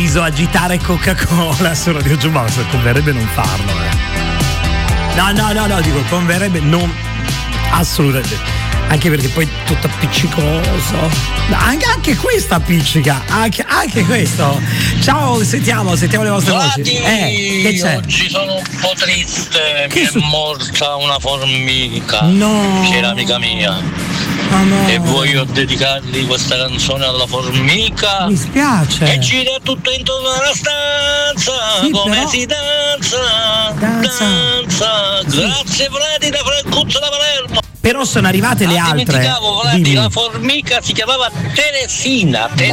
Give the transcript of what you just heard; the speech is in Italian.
improvviso agitare Coca-Cola su Radio Jukebox, converrebbe non farlo. No, dico, converrebbe non, assolutamente. Anche perché poi tutto appiccicoso. Anche questa appiccica. Anche questo. Ciao, sentiamo le vostre voci. Che c'è? Oggi sono un po' triste. Mi è morta una formica. No. Che era amica mia. E voglio dedicargli questa canzone alla formica. Mi spiace. E gira tutto intorno alla stanza. Sì, come però... si danza. Sì. Grazie Vladi da Francuzzo da Palermo. Però sono arrivate le altre. Dimenticavo, Vladi, la formica si chiamava Teresina.